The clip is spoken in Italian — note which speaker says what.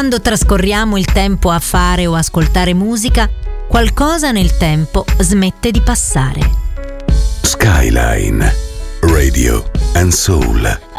Speaker 1: Quando trascorriamo il tempo a fare o ascoltare musica, qualcosa nel tempo smette di passare.
Speaker 2: Skyline Radio and Soul.